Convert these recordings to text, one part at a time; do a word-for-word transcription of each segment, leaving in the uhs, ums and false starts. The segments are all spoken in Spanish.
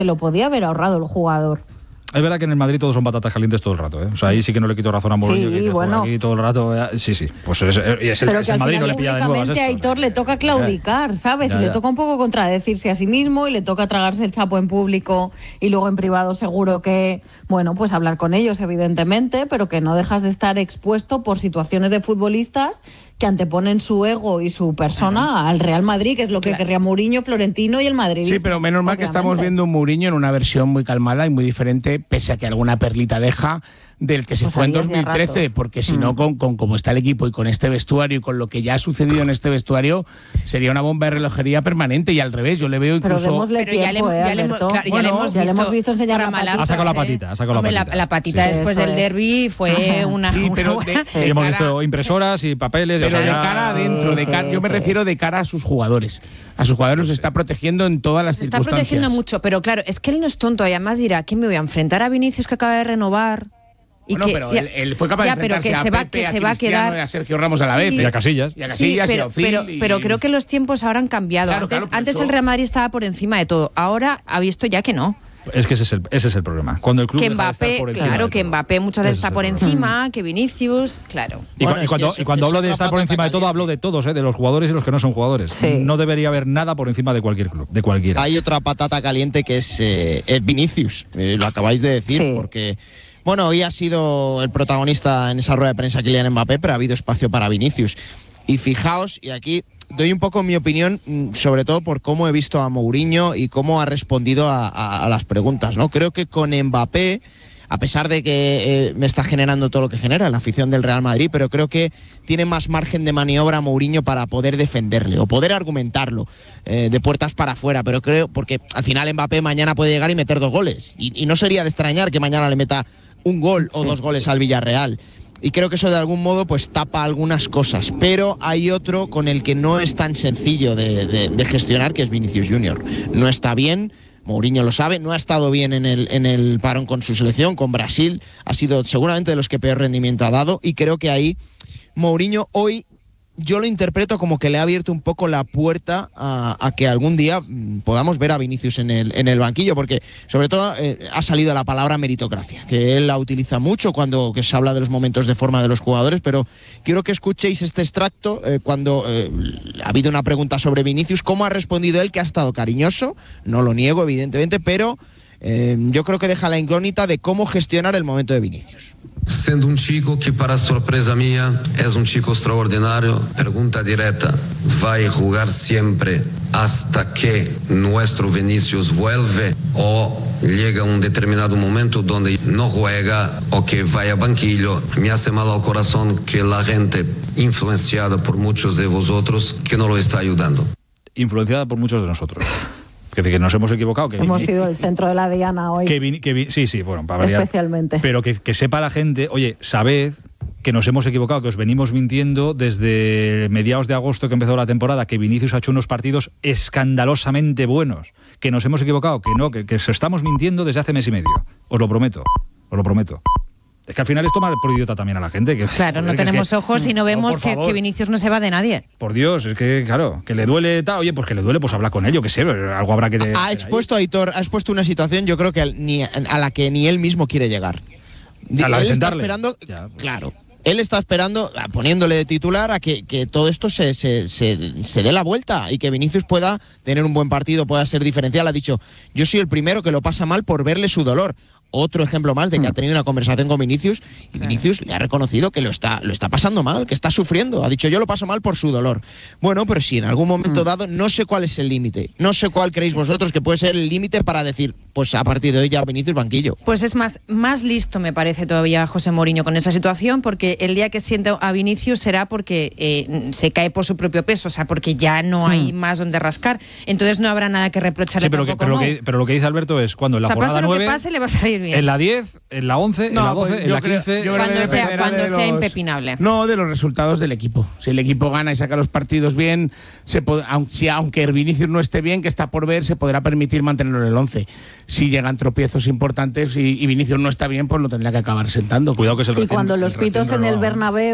Se lo podía haber ahorrado el jugador. Es verdad que en el Madrid todos son patatas calientes todo el rato, ¿eh? O sea, ahí sí que no le quito razón a Mourinho, Sí, que dice, bueno. aquí todo el rato, eh, sí, sí, pues es, es el, Pero es que el al Madrid, final no le pilla de nuevas esto. a Aitor le toca claudicar, ¿sabes? Ya, y ya. le toca un poco contradecirse a sí mismo y le toca tragarse el chapo en público y luego en privado seguro que, bueno, pues hablar con ellos, evidentemente, pero que no dejas de estar expuesto por situaciones de futbolistas que anteponen su ego y su persona al Real Madrid, que es lo que Claro. querría Mourinho, Florentino y el Madrid. Sí, pero menos mal que estamos viendo un Mourinho en una versión muy calmada y muy diferente, pese a que alguna perlita deja, del que se Pues fue en ahí es de dos mil trece, ratos. porque si no, con, con cómo está el equipo y con este vestuario y con lo que ya ha sucedido en este vestuario, sería una bomba de relojería permanente. Y al revés, yo le veo Pero incluso... démosle Pero ya le, tiempo, ¿eh, ya le hemos, Alberto? claro, ya Bueno, le hemos ya le visto, hemos visto enseñar la ramalazos, patita. Ha sacado la ¿eh? patita, ha sacado la Hombre, patita. La, patita Sí, después eso del es. derbi fue una... Sí, pero una- de- Y hemos cara- visto impresoras y papeles. Pero o sea, de ya- cara adentro, de Sí, cara, yo me sí. refiero de cara a sus jugadores. A sus jugadores los está protegiendo en todas las Se está circunstancias. protegiendo mucho, pero claro, es que él no es tonto y además dirá, ¿qué me voy a enfrentar a Vinicius que acaba de renovar? Y Bueno, que, pero ya- él, él fue capaz ya, de pero enfrentarse que a se va, Pepe, que a se va a Cristiano quedar y a Sergio Ramos a la Sí. vez. Y a Casillas. Y a Sí, Casillas y a pero, Ozil pero, y- pero creo que los tiempos ahora han cambiado. Claro, antes claro, por antes eso- el Real Madrid estaba por encima de todo. Ahora ha visto ya que no. Es que ese es el, ese es el problema. Cuando el club Que deja de estar Mbappé, por encima claro, de que todo. Mbappé muchas veces Ese es está el por problema. encima, que Vinicius, claro. Y, Bueno, cu- y es cuando, que es- y cuando es hablo de otra estar por patata encima de todo, caliente. hablo de todos, ¿eh? De los jugadores y los que no son jugadores. Sí. No debería haber nada por encima de cualquier club, de cualquiera. Hay otra patata caliente que es, eh, es Vinicius, eh, lo acabáis de decir, Sí. porque bueno, hoy ha sido el protagonista en esa rueda de prensa Kylian Mbappé, pero ha habido espacio para Vinicius. Y fijaos, y aquí doy un poco mi opinión, mm, sobre todo por cómo he visto a Mourinho y cómo ha respondido a, a- a las preguntas, ¿no? Creo que con Mbappé, a pesar de que eh, me está generando todo lo que genera la afición del Real Madrid, pero creo que tiene más margen de maniobra Mourinho para poder defenderle o poder argumentarlo eh, de puertas para afuera, pero creo, porque al final Mbappé mañana puede llegar y meter dos goles, y, y no sería de extrañar que mañana le meta un gol o dos goles al Villarreal. Y creo que eso de algún modo pues tapa algunas cosas, pero hay otro con el que no es tan sencillo de, de- de gestionar, que es Vinicius Junior. No está bien, Mourinho lo sabe, no ha estado bien en el, en el parón con su selección, con Brasil, ha sido seguramente de los que peor rendimiento ha dado, y creo que ahí Mourinho hoy yo lo interpreto como que le ha abierto un poco la puerta a, a que algún día mm, podamos ver a Vinicius en el, en el banquillo, porque sobre todo eh, ha salido la palabra meritocracia, que él la utiliza mucho cuando que se habla de los momentos de forma de los jugadores, pero quiero que escuchéis este extracto eh, cuando eh, ha habido una pregunta sobre Vinicius, cómo ha respondido él, que ha estado cariñoso, no lo niego evidentemente, pero eh, yo creo que deja la incógnita de cómo gestionar el momento de Vinicius. Sendo um chico que, para sorpresa mía, es un chico extraordinario, pregunta directa, ¿vai jugar siempre hasta que nuestro Vinicius vuelve o llega un determinado momento donde no juega o que vaya a banquillo? Me hace mal al corazón que la gente, influenciada por muchos de vosotros, que no lo está ayudando. Influenciada por muchos de nosotros. Que, que nos hemos equivocado. Que Hemos sido el centro de la diana hoy. Que, vin- que vin- sí, sí, bueno, para variar. Especialmente. Pero que, que sepa la gente, oye, sabed que nos hemos equivocado, que os venimos mintiendo desde mediados de agosto que empezó la temporada, que Vinicius ha hecho unos partidos escandalosamente buenos, que nos hemos equivocado, que no, que, que os estamos mintiendo desde hace mes y medio. Os lo prometo, os lo prometo. Es que al final es tomar por idiota también a la gente. Que, Claro, joder, no que es tenemos que- ojos y no vemos por que, favor. que Vinicius no se va de nadie. Por Dios, es que, claro, que le duele tal, oye, pues que le duele, pues habla con él, yo qué sé, algo habrá que... de- Ha hacer expuesto, Aitor, ha expuesto una situación yo creo que al- ni, a la que ni él mismo quiere llegar. A la de él está sentarle. esperando, Ya, pues. claro, él está esperando, ah, poniéndole de titular, a que, que todo esto se, se, se, se dé la vuelta y que Vinicius pueda tener un buen partido, pueda ser diferencial. Ha dicho, yo soy el primero que lo pasa mal por verle su dolor. Otro ejemplo más de que ha tenido una conversación con Vinicius y Vinicius le ha reconocido que lo está, lo está pasando mal, que está sufriendo. Ha dicho, yo lo paso mal por su dolor. Bueno, pero si en algún momento dado, no sé cuál es el límite. No sé cuál creéis vosotros que puede ser el límite para decir, pues a partir de hoy ya Vinicius banquillo. Pues es más, más listo me parece todavía José Mourinho con esa situación, porque el día que sienta a Vinicius será porque eh, se cae por su propio peso, o sea, porque ya no hay más donde rascar. Entonces no habrá nada que reprocharle Sí, pero, que, tampoco, pero, lo ¿no? que, pero lo que dice Alberto es cuando en la O sea, jornada pase lo que nueve, pase, le va a salir bien. en la diez, en la once, en No, la doce, pues en yo la creo- quince... yo creo Cuando que sea- dependerá cuando de sea los- impepinable. No, de los resultados del equipo. Si el equipo gana y saca los partidos bien, se pod- aun- si, aunque el Vinicius no esté bien, que está por ver, se podrá permitir mantenerlo en el once. Si llegan tropiezos importantes y, y Vinicius no está bien, pues lo tendrá que acabar sentando. Cuidado que es el Y recién- cuando los el recién pitos en el renovado. Bernabéu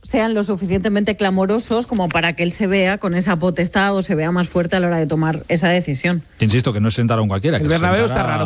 sean lo suficientemente clamorosos como para que él se vea con esa potestad o se vea más fuerte a la hora de tomar esa decisión. Te insisto que no es sentar a un cualquiera. El que Bernabéu sentar a- está raro.